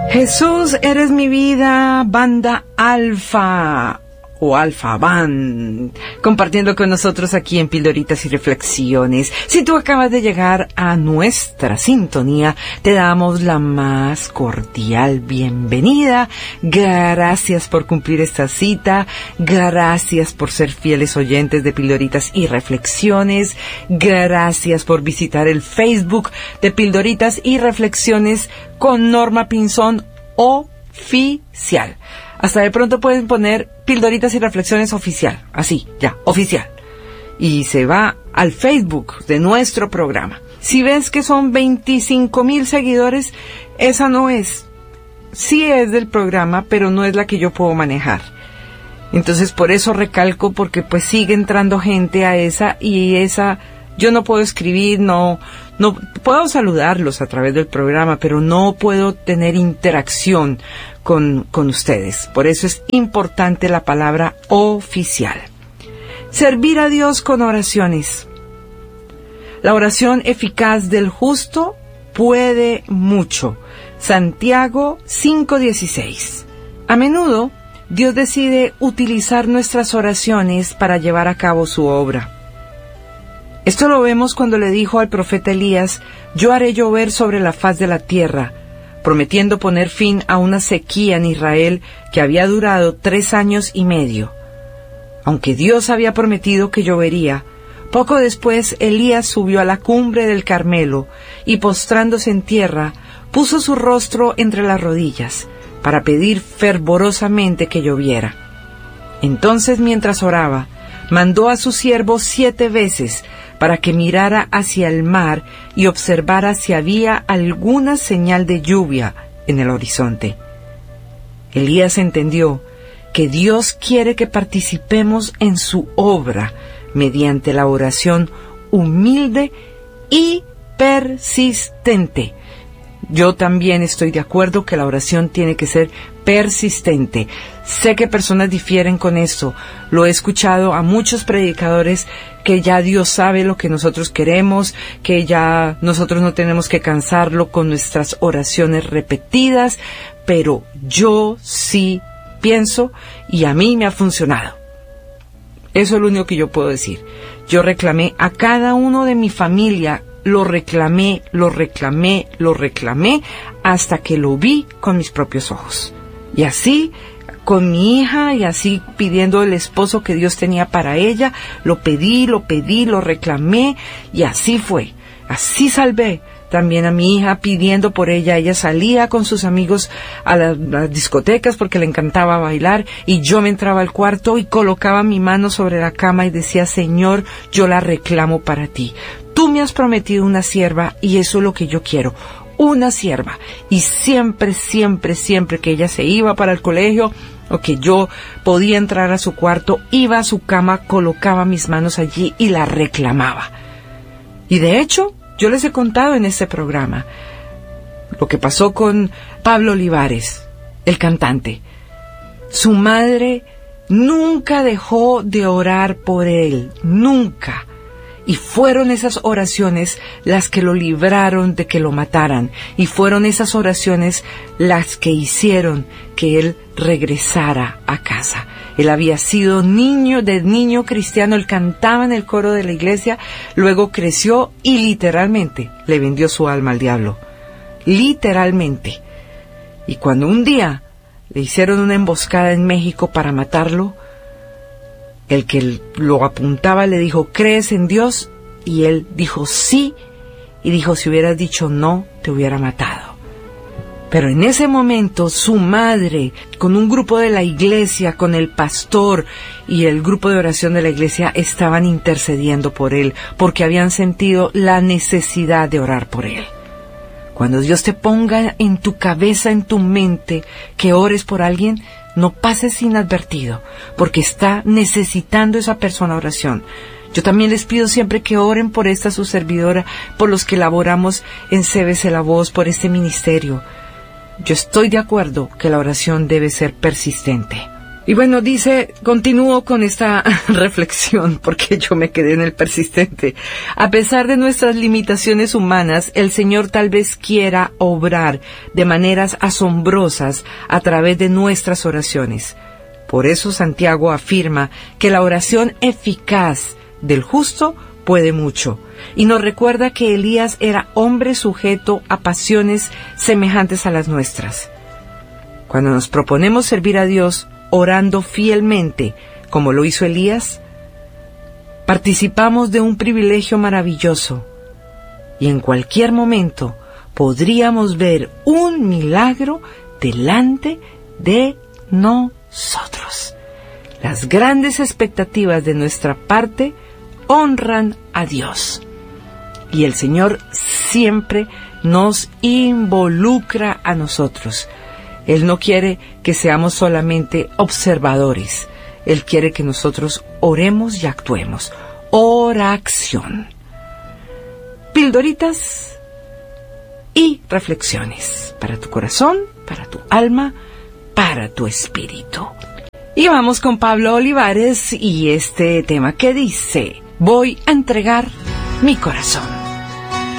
Jesús, eres mi vida, banda Alfa o Alfa Band, compartiendo con nosotros aquí en Pildoritas y Reflexiones. Si tú acabas de llegar a nuestra sintonía, te damos la más cordial bienvenida. Gracias por cumplir esta cita, gracias por ser fieles oyentes de Pildoritas y Reflexiones, gracias por visitar el Facebook de Pildoritas y Reflexiones con Norma Pinzón Oficial. Hasta de pronto pueden poner Pildoritas y Reflexiones Oficial, así, ya, oficial. Y se va al Facebook de nuestro programa. Si ves que son 25,000 seguidores, esa no es. Sí es del programa, pero no es la que yo puedo manejar. Entonces por eso recalco, porque pues sigue entrando gente a esa, y esa yo no puedo escribir, no puedo saludarlos a través del programa, pero no puedo tener interacción con ustedes. Por eso es importante la palabra oficial. Servir a Dios con oraciones. La oración eficaz del justo puede mucho. Santiago 5:16. A menudo, Dios decide utilizar nuestras oraciones para llevar a cabo su obra. Esto lo vemos cuando le dijo al profeta Elías: yo haré llover sobre la faz de la tierra, prometiendo poner fin a una sequía en Israel que había durado 3 años y medio. Aunque Dios había prometido que llovería, poco después Elías subió a la cumbre del Carmelo y, postrándose en tierra, puso su rostro entre las rodillas para pedir fervorosamente que lloviera. Entonces, mientras oraba, mandó a su siervo 7 veces para que mirara hacia el mar y observara si había alguna señal de lluvia en el horizonte. Elías entendió que Dios quiere que participemos en su obra mediante la oración humilde y persistente. Yo también estoy de acuerdo que la oración tiene que ser persistente. Sé que personas difieren con esto. Lo he escuchado a muchos predicadores que ya Dios sabe lo que nosotros queremos, que ya nosotros no tenemos que cansarlo con nuestras oraciones repetidas, pero yo sí pienso, y a mí me ha funcionado. Eso es lo único que yo puedo decir. Yo reclamé a cada uno de mi familia, lo reclamé, hasta que lo vi con mis propios ojos. Y así, con mi hija, y así pidiendo el esposo que Dios tenía para ella, lo pedí, lo reclamé, y así fue. Así salvé también a mi hija, pidiendo por ella. Ella salía con sus amigos a las discotecas porque le encantaba bailar, y yo me entraba al cuarto y colocaba mi mano sobre la cama y decía: Señor, yo la reclamo para ti. Tú me has prometido una sierva, y eso es lo que yo quiero, una sierva. Y siempre que ella se iba para el colegio, o que yo podía entrar a su cuarto, iba a su cama, colocaba mis manos allí y la reclamaba. Y de hecho, yo les he contado en este programa lo que pasó con Pablo Olivares, el cantante. Su madre nunca dejó de orar por él, nunca. Y fueron esas oraciones las que lo libraron de que lo mataran. Y fueron esas oraciones las que hicieron que él regresara a casa. Él había sido niño cristiano, él cantaba en el coro de la iglesia, luego creció y literalmente le vendió su alma al diablo. Literalmente. Y cuando un día le hicieron una emboscada en México para matarlo, el que lo apuntaba le dijo: ¿crees en Dios? Y él dijo sí, y dijo: si hubieras dicho no, te hubiera matado. Pero en ese momento su madre, con un grupo de la iglesia, con el pastor y el grupo de oración de la iglesia, estaban intercediendo por él, porque habían sentido la necesidad de orar por él. Cuando Dios te ponga en tu cabeza, en tu mente, que ores por alguien, no pases inadvertido, porque está necesitando esa persona oración. Yo también les pido siempre que oren por esta su servidora, por los que laboramos en CBC La Voz, por este ministerio. Yo estoy de acuerdo que la oración debe ser persistente. Y bueno, dice, continúo con esta reflexión porque yo me quedé en el persistente. A pesar de nuestras limitaciones humanas, el Señor tal vez quiera obrar de maneras asombrosas a través de nuestras oraciones. Por eso Santiago afirma que la oración eficaz del justo puede mucho, y nos recuerda que Elías era hombre sujeto a pasiones semejantes a las nuestras. Cuando nos proponemos servir a Dios, orando fielmente, como lo hizo Elías, participamos de un privilegio maravilloso, y en cualquier momento podríamos ver un milagro delante de nosotros. Las grandes expectativas de nuestra parte honran a Dios, y el Señor siempre nos involucra a nosotros. Él no quiere que seamos solamente observadores. Él quiere que nosotros oremos y actuemos. Oración. Pildoritas y reflexiones para tu corazón, para tu alma, para tu espíritu. Y vamos con Pablo Olivares y este tema que dice: voy a entregar mi corazón.